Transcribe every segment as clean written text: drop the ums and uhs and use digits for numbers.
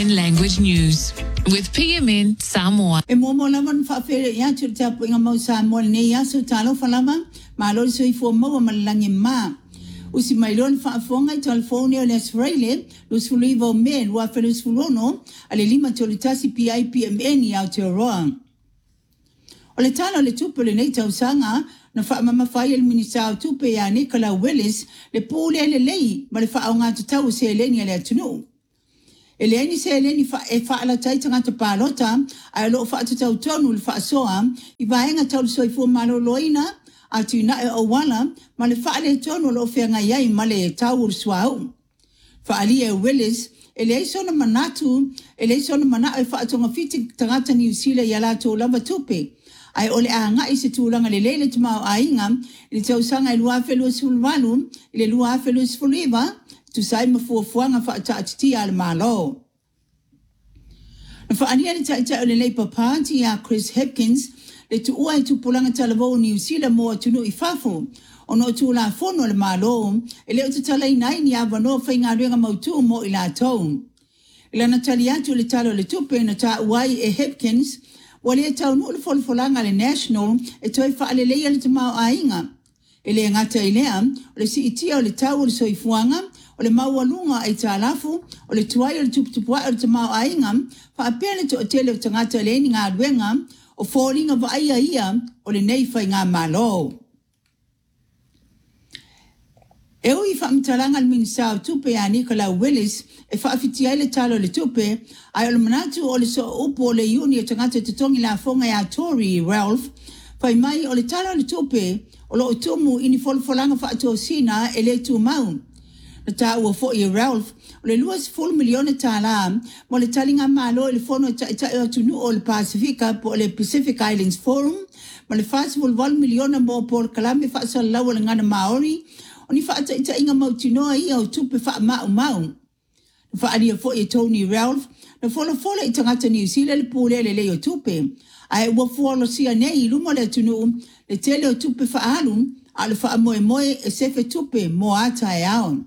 Language news with PMN Samoa. E mo laman fa fere ya churcha po nga Samoa ne ya so talo falama malo so ifo mo malangi ma usi mailon fa fonga telephone o Australia los fulivo men wa felus fulono ale lima cholitasi PIPMN ya Aotearoa ole talo le tupo le nei tausanga na fa mama fail minisa tupe ya Nicola Willis le pule le lei ma le fa nga tau se le ni ale tunu Eleni se eleni fa ala tai tanga te palota ai lo fa tau tonu le fa soa I vaenga tau so ifo malo loina atu na o wala ma le fa le tonu lo fenga yai ma le tau swau fa ali e Willis ele sona manatu ele sona mana e fa tonga fiti tanga New Zealand yala to lava tupe ai ole anga ise tulanga le lele tuma ainga le tau sanga lua felu sulvalu le lua felu fuliva tu sai mafuafuanga fa taati al malo. Na fa ania ni taita ole Labour Party ya Chris Hipkins le tu ua tu pulanga talavo New Zealand mo tunu ifafu ono tu la fono le malo ele tu talai nai ni avano fa inga renga mautu mo ila tone. Ila Natalia tu le talo le tupe na ta uai e Hipkins wale tau no le folfolanga le national e toi fa ale leia le tamau ainga. Ele ngata ilea ole si itia ole tau le soifuanga o le maualunga ai tālafu, o le tuai o le tuputupua o le tamau ainga, fa apele to o tele o tangata le ni ngā ruenga, o fōringa wa aia ia o le neifai ngā malo. E ui whaamtalanga le minisao tupe a Nicola Willis, e whaafitia le talo le tupe, ai o le manatu o le so upo o le iuni o tangata tutongi la fonga ya Tory Ralph, fai mai o le talo le tupe, o lo utumu ini folfolanga whaatosina e le tu mau. Na ta ua fo I Ralph, o le luas full milione tala, mo le talinga malo le fono ta o tunu o le Pacifica po le Pacific Islands Forum, mo le festival 1 miliona mo por kalame fa sa lawa le ngana Maori, o ni fa ta inga mautinoa I o tupe fa mau. Na fa alia fo I Tony Ralph, na fola I tangata New Zealand le pule le leo tupe, ai ua fuolo sia nei lumo le tunu, le tele o tupe fa alu, a le fa moe e sefe tupe mo ata e aon.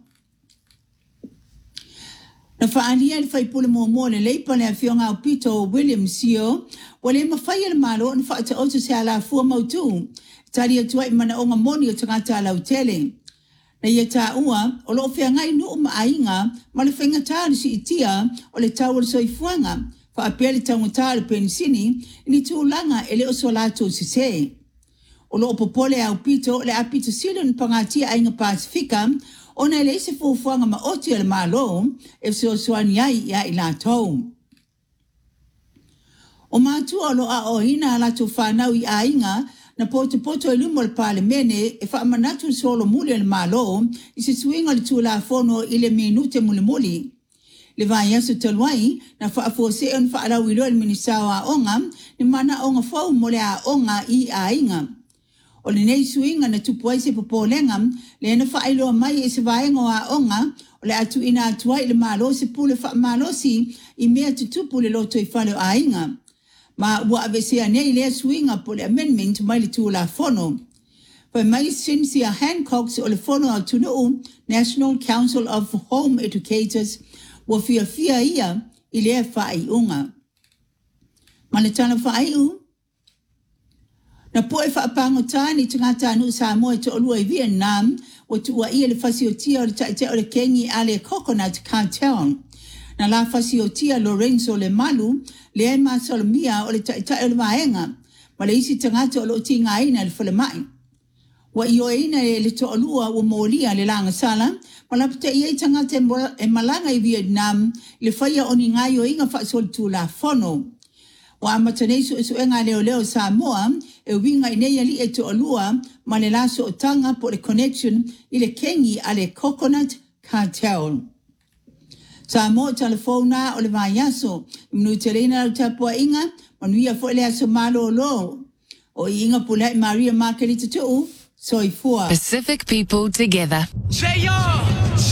Na whaania le whaipule mō le leipa le awhionga o Pito William Sio, wale mawhai le malo na whaata oto se ala fua mautu, tari atua I mana o ngā moni o tangata ala utele. Na ia tā ua, o lo whea ngai nuu maainga, ma le whenga tāri si itia o le tawal soifuanga, whaapea le taungatā le penisini, ini tūlanga ele o solato si se. O lo popole au Pito, le a Pito Silon pangatia ainga Pasifika, ona ele se fuafuanga ma oti al malo e se o soani ai ia I la tau. O mātua lo a o ina la tu whanau I ainga na poto e lumo le palemene e whaamanatu solo muli al malo I se suinga le tu la fono I le minute muli. Le vai aso talwai na whaafose on whaalau ilo al minisawa onga ni mana onga fau mole a onga I ainga. O le nei suinga na tupuai se popolenga, le na whaailoa mai e se vaenga o a onga, o le atu ina atuai le malo se pule wha malosi I mea tutupu le loto I whale o ainga. Ma ua avesea nei lea suinga po le amendment mai le tūla fono. Pai mai Cynthia Hancock o le fono au tunuu National Council of Home Educators ua fia ia I lea whaai unga. Ma le tana whaai Na poe whaapango tāni tangata anu Samoa to olua I Vietnam, o tua ia le fasiotia o le taite o le kengi a le Coconut Cartel. Na la fasiotia Lorenzo le Malu, le e masolomia o le taite o le vaenga, ma le isi tangata o lo tinga ina le whalemai. Wa io ina le to olua o molia le langa sala, ma la pita ia tangata e malanga I Vietnam, le whaia o ni ngai o inga whaasol tu la fono. Wa amataneisu isu enga leo Samoa, e winga I nei ali e to olua, ma le laso o tanga po le connection I le kengi a le Coconut Cartel. Samoa telefona o le vaiaso, minu telena lau tapua inga, manuia fo le aso malo lo, o inga pula Maria Margarita tuu, soifua. Pacific people together. Say yo!